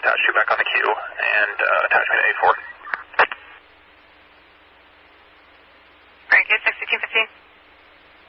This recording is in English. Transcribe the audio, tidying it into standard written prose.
attach you back on the queue and attach me to A4. Very good, 6215.